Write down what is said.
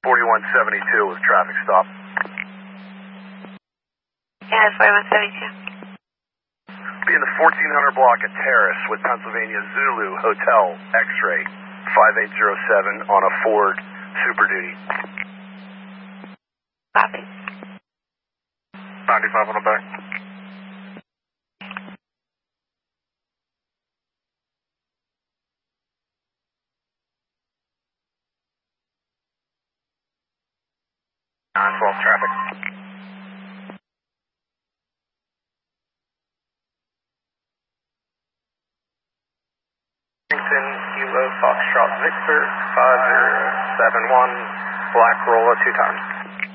4172 with traffic stop. Yeah, 4172. Be in the 1400 block at Terrace with Pennsylvania Zulu Hotel X-Ray 5807 on a Ford Super Duty. Copy. 95 on the back. Traffic. Washington, Kilo, Foxtrot, Victor, 5071, Black Rolla 2 times.